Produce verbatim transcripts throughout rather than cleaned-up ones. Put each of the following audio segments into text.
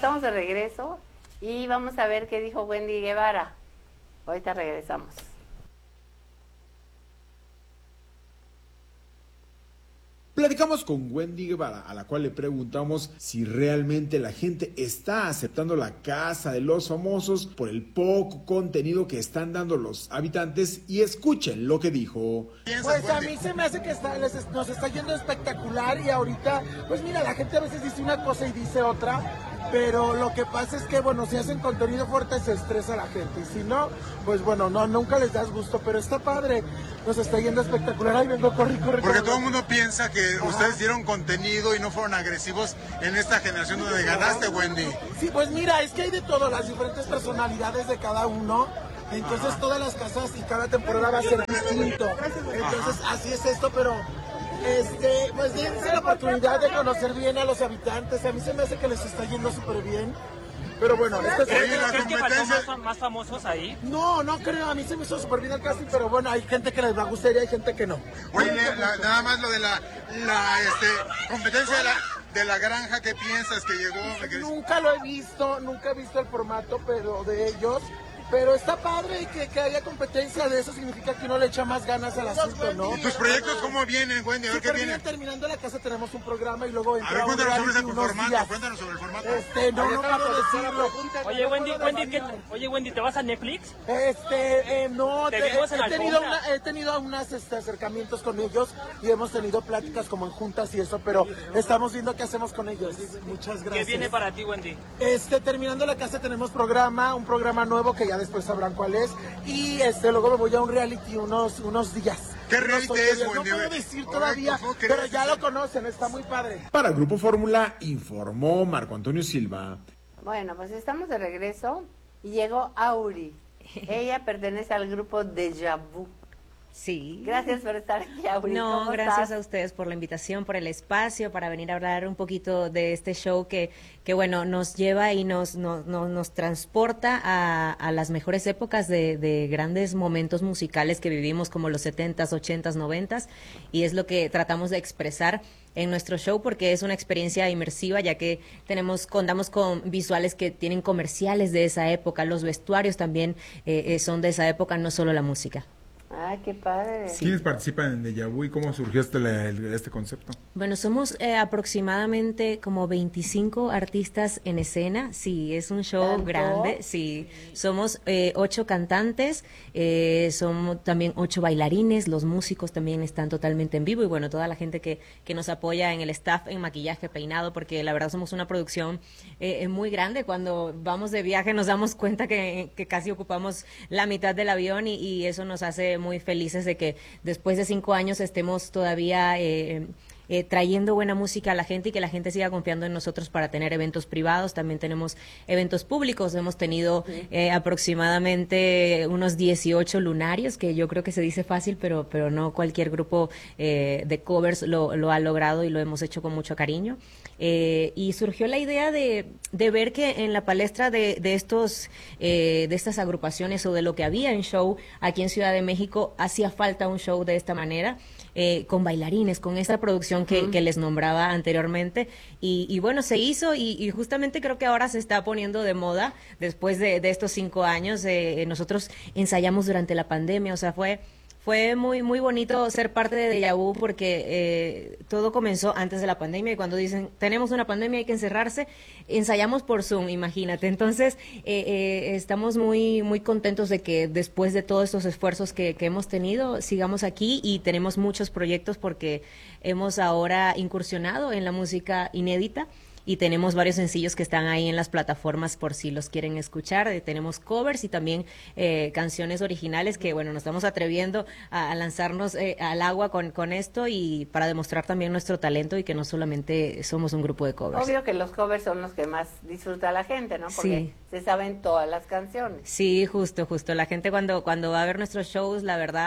estamos de regreso y vamos a ver qué dijo Wendy Guevara. Ahorita regresamos. Platicamos con Wendy Guevara, a la cual le preguntamos si realmente la gente está aceptando la Casa de los Famosos por el poco contenido que están dando los habitantes, y escuchen lo que dijo. Pues a mí se me hace que está, les, nos está yendo espectacular, y ahorita, pues mira, la gente a veces dice una cosa y dice otra, pero lo que pasa es que, bueno, si hacen contenido fuerte se estresa la gente, y si no, pues bueno, no, nunca les das gusto, pero está padre, nos está yendo espectacular. Ay, vengo, corre, corre. Porque corre. todo el mundo piensa que Ajá. ustedes dieron contenido y no fueron agresivos en esta generación donde ganaste, Wendy. Sí, pues mira, es que hay de todo, las diferentes personalidades de cada uno. Entonces Ajá. todas las casas y cada temporada va a ser distinto. Entonces Ajá. así es esto, pero este, pues dense la oportunidad de conocer bien a los habitantes. A mí se me hace que les está yendo súper bien. Pero bueno, este ¿Crees, es ¿crees que faltó más, más famosos ahí? No, no creo, a mí se me hizo súper bien el casting, pero bueno, hay gente que les va a gustar y hay gente que no. Oye, la, nada más lo de la, la este, competencia de la, de la granja, ¿qué piensas que llegó? Nunca lo he visto, nunca he visto el formato, pero de ellos. Pero está padre que, que haya competencia de eso, significa que uno le echa más ganas al asunto, ¿no? ¿Tus proyectos cómo vienen, Wendy? A ver qué viene. Terminando la casa tenemos un programa y luego entra A ver, cuéntanos sobre ese formato, días. cuéntanos sobre el formato. Este, no, no puedo decirlo. Oye, Wendy, Wendy, ¿qué, oye, Wendy, ¿te vas a Netflix? Este, eh, no, ¿Te te, vimos he, en he, tenido alfombra? una, he tenido unos este, acercamientos con ellos y hemos tenido pláticas como en juntas y eso, pero estamos viendo qué hacemos con ellos. Muchas gracias. ¿Qué viene para ti, Wendy? Este, terminando la casa tenemos programa, un programa nuevo que ya después sabrán cuál es. Y este, luego me voy a un reality unos, unos días. ¿Qué reality es, No Wendy? puedo decir todavía, pero ya lo conocen, está muy padre. Para el Grupo Fórmula informó Marco Antonio Silva. Bueno, pues estamos de regreso y llegó Auri. Ella pertenece al grupo Déjà Vu. Sí. Gracias por estar aquí, Auri. No, ¿Cómo gracias estás? a ustedes por la invitación, por el espacio, para venir a hablar un poquito de este show que, que bueno, nos lleva y nos, nos, nos, nos transporta a, a las mejores épocas de, de grandes momentos musicales que vivimos, como los setentas, ochentas, noventas, y es lo que tratamos de expresar en nuestro show, porque es una experiencia inmersiva, ya que tenemos contamos con visuales que tienen comerciales de esa época, los vestuarios también eh, eh, son de esa época, no solo la música. Ay, qué padre. Sí. ¿Quiénes participan en Déjà Vu y cómo surgió este, este concepto? Bueno, somos eh, aproximadamente como veinticinco artistas en escena. Sí, es un show ¿Tanto? grande. Sí, somos eh, ocho cantantes, eh, somos también ocho bailarines, los músicos también están totalmente en vivo y bueno, toda la gente que, que nos apoya en el staff, en maquillaje, peinado, porque la verdad somos una producción eh, muy grande. Cuando vamos de viaje nos damos cuenta que, que casi ocupamos la mitad del avión y, y eso nos hace muy felices de que después de cinco años estemos todavía eh, eh, trayendo buena música a la gente y que la gente siga confiando en nosotros para tener eventos privados. También tenemos eventos públicos, hemos tenido eh, aproximadamente unos dieciocho lunarios, que yo creo que se dice fácil, pero, pero no cualquier grupo eh, de covers lo, lo ha logrado y lo hemos hecho con mucho cariño. Eh, y surgió la idea de, de ver que en la palestra de, de estos eh, de estas agrupaciones o de lo que había en show aquí en Ciudad de México hacía falta un show de esta manera, eh, con bailarines, con esta producción que, uh-huh. que les nombraba anteriormente y, y bueno, se hizo y, y justamente creo que ahora se está poniendo de moda después de, de estos cinco años. Eh, nosotros ensayamos durante la pandemia, o sea, fue Fue muy muy bonito ser parte de Déjà Vu porque eh, todo comenzó antes de la pandemia y cuando dicen tenemos una pandemia hay que encerrarse, ensayamos por Zoom, imagínate. Entonces eh, eh, estamos muy muy contentos de que después de todos estos esfuerzos que, que hemos tenido sigamos aquí y tenemos muchos proyectos porque hemos ahora incursionado en la música inédita. Y tenemos varios sencillos que están ahí en las plataformas por si los quieren escuchar. Eh, tenemos covers y también eh, canciones originales que, bueno, nos estamos atreviendo a, a lanzarnos eh, al agua con, con esto y para demostrar también nuestro talento y que no solamente somos un grupo de covers. Obvio que los covers son los que más disfruta la gente, ¿no? Porque sí. se saben todas las canciones. Sí, justo, justo. La gente cuando, cuando va a ver nuestros shows, la verdad,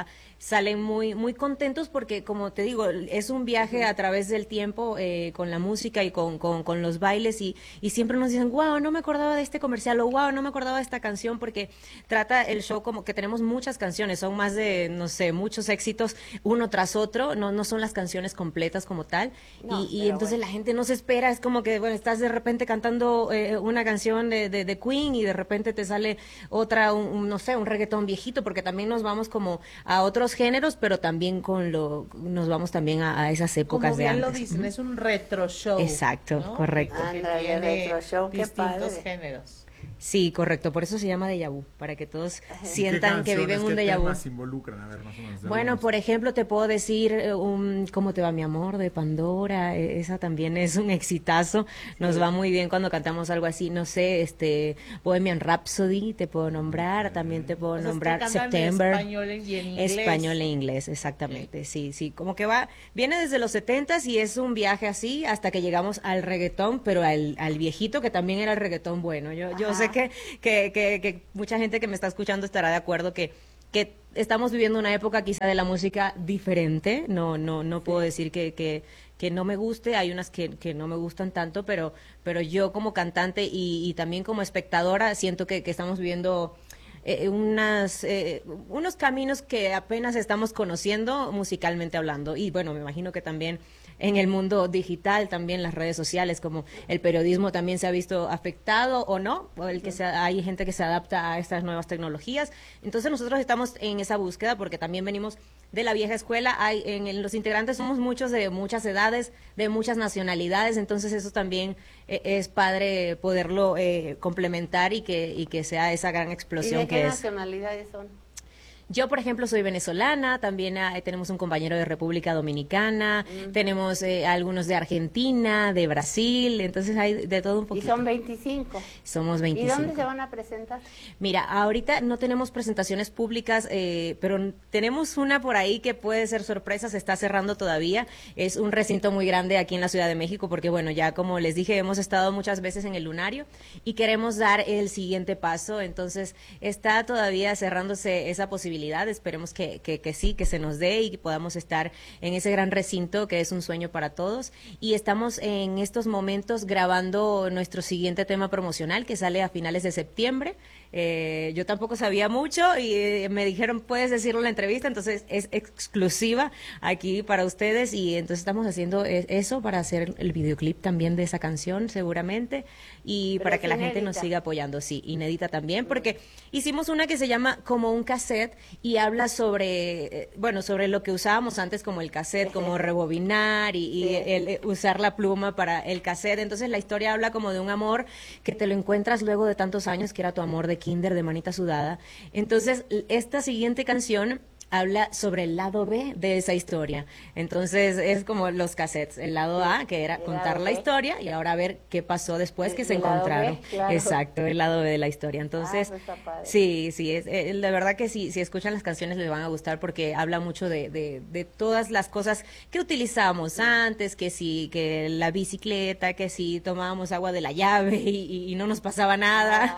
salen muy muy contentos porque, como te digo, es un viaje a través del tiempo eh, con la música y con, con, con los bailes y, y siempre nos dicen, wow, no me acordaba de este comercial o wow, no me acordaba de esta canción, porque trata el show como que tenemos muchas canciones, son más de, no sé, muchos éxitos uno tras otro, no, no son las canciones completas como tal, No, y, y pero entonces bueno. la gente no se espera, es como que, bueno, estás de repente cantando eh, una canción de, de, de Queen y de repente te sale otra, un, un, no sé, un reggaetón viejito, porque también nos vamos como a otros géneros, pero también con lo, nos vamos también a, a esas épocas Como de bien antes. lo dicen, es un retro show. Exacto, ¿no? correcto. Que Ándale, tiene retro show, qué distintos padre. géneros. Sí, correcto, por eso se llama déjà vu, para que todos ¿Qué sientan que canciones, viven un qué déjà vu. temas involucran? A ver, más o menos. de Bueno, algunos. por ejemplo, te puedo decir eh, un ¿Cómo te va mi amor? De Pandora, eh, esa también es un exitazo, nos va muy bien cuando cantamos algo así, no sé, este Bohemian Rhapsody, te puedo nombrar, también te puedo O sea, es que nombrar cantan en September. español y en inglés. Español e inglés, exactamente, sí, sí, como que va, viene desde los setentas y es un viaje así hasta que llegamos al reggaetón, pero al, al viejito que también era el reggaetón bueno. Yo, yo sé que, que, que, que mucha gente que me está escuchando estará de acuerdo que, que estamos viviendo una época quizá de la música diferente, no, no, no puedo decir que, que, que no me guste, hay unas que, que no me gustan tanto, pero, pero yo como cantante y, y también como espectadora siento que, que estamos viviendo eh, unas, eh, unos caminos que apenas estamos conociendo musicalmente hablando. Y bueno, me imagino que también en el mundo digital, también las redes sociales, como el periodismo también se ha visto afectado o no, o el que se, hay gente que se adapta a estas nuevas tecnologías. Entonces nosotros estamos en esa búsqueda porque también venimos de la vieja escuela, hay en, en los integrantes somos muchos de muchas edades, de muchas nacionalidades, entonces eso también eh, es padre poderlo eh, complementar y que y que sea esa gran ¿Y explosión de qué que es. nacionalidades son? Yo, por ejemplo, soy venezolana, también eh, tenemos un compañero de República Dominicana, Mm. tenemos eh, algunos de Argentina, de Brasil, entonces hay de todo un Y poquito. son veinticinco. Somos ¿Y veinticinco. dónde se van a presentar? Mira, ahorita no tenemos presentaciones públicas, eh, pero n- tenemos una por ahí que puede ser sorpresa, se está cerrando todavía. Es un recinto muy grande aquí en la Ciudad de México, porque bueno, ya como les dije, hemos estado muchas veces en el Lunario y queremos dar el siguiente paso, entonces está todavía cerrándose esa posibilidad. Esperemos que, que, que sí, que se nos dé y que podamos estar en ese gran recinto que es un sueño para todos. Y estamos en estos momentos grabando nuestro siguiente tema promocional que sale a finales de septiembre. Eh, yo tampoco sabía mucho y eh, me dijeron, puedes decirlo en la entrevista, entonces es exclusiva aquí para ustedes y entonces estamos haciendo e- eso para hacer el videoclip también de esa canción seguramente y Pero para es que la gente nos inédita. siga apoyando, sí, inédita también, porque hicimos una que se llama Como un cassette y habla sobre, eh, bueno, sobre lo que usábamos antes como el cassette, como rebobinar y, y Sí. el, el usar la pluma para el cassette. Entonces la historia habla como de un amor que te lo encuentras luego de tantos años, que era tu amor de kinder, de manita sudada. Entonces l- esta siguiente canción habla sobre el lado B de esa historia. Entonces es como los cassettes, el lado A, que era El contar lado la B. historia y ahora ver qué pasó después El- que se el lado encontraron. B, claro. Exacto, el lado B de la historia. Entonces, Ah, pues está padre. sí, sí, es, eh, de verdad que sí, si escuchan las canciones les van a gustar porque habla mucho de, de, de todas las cosas que utilizábamos antes, que sí, que la bicicleta, que sí tomábamos agua de la llave y, y- y no nos pasaba nada.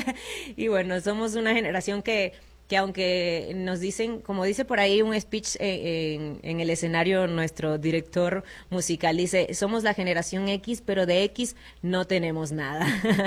Y bueno, somos una generación que que aunque nos dicen, como dice por ahí un speech eh, en, en el escenario, nuestro director musical dice, somos la generación X, pero de X no tenemos nada.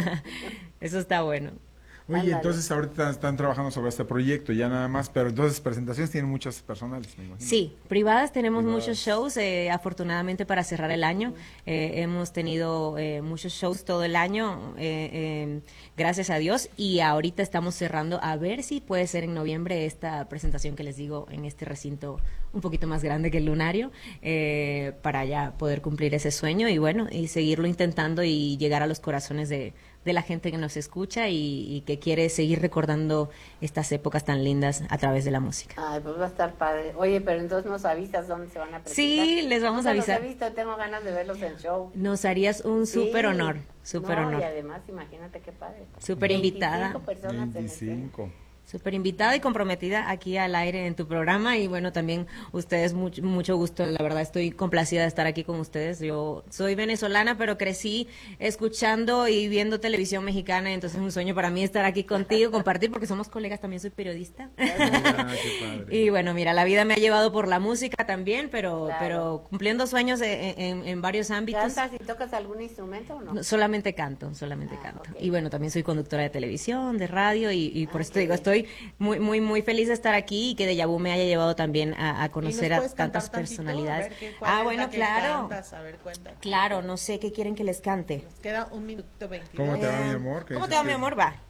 Eso está bueno. Oye, Ándale. entonces ahorita están trabajando sobre este proyecto, ya nada más, pero entonces presentaciones tienen muchas personales, me imagino. Sí, privadas tenemos Privadas. muchos shows, eh, afortunadamente para cerrar el año. Eh, hemos tenido eh, muchos shows todo el año, eh, eh, gracias a Dios, y ahorita estamos cerrando a ver si puede ser en noviembre esta presentación que les digo en este recinto un poquito más grande que el Lunario, eh, para ya poder cumplir ese sueño y bueno, y seguirlo intentando y llegar a los corazones de, de la gente que nos escucha y, y que quiere seguir recordando estas épocas tan lindas a través de la música. Ay, pues va a estar padre. Oye, pero entonces nos avisas dónde se van a presentar. Sí, les vamos Nunca a avisar. Los he visto, tengo ganas de verlos en show. Nos harías un súper Sí. honor, súper No, honor. Y además, imagínate qué padre. Súper invitada. veinticinco personas en escena. veinticinco. Súper invitada y comprometida aquí al aire en tu programa y bueno, también ustedes mucho, mucho gusto, la verdad estoy complacida de estar aquí con ustedes. Yo soy venezolana, pero crecí escuchando y viendo televisión mexicana, entonces es un sueño para mí estar aquí contigo, compartir, porque somos colegas, también soy periodista. Ah, qué padre. Y bueno, mira, la vida me ha llevado por la música también, pero, Claro. pero cumpliendo sueños en, en, en varios ámbitos. ¿Cantas y tocas algún instrumento o no? No, solamente canto, solamente Ah, canto. ok. Y bueno, también soy conductora de televisión, de radio y, y por Ah, eso te qué digo, bien. estoy muy, muy, muy feliz de estar aquí y que Déjà Vu me haya llevado también a, a conocer a puedes cantar tantas tantito? personalidades. A ver, ¿qué- cuál Ah, es bueno, la que claro. cantas? A ver, cuenta. Claro, no sé qué quieren que les cante. Nos queda un minuto veintidós. ¿Cómo te va, Eh, mi amor? ¿Qué ¿Cómo dices te va, que- mi amor? Va.